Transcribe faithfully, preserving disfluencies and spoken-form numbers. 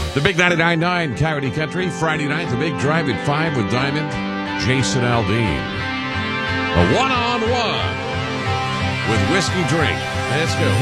The Big ninety-nine point nine Coyote Country, Friday night, the Big Drive at five with Diamond, Jason Aldean. A one-on-one with Whiskey Drink. Let's go.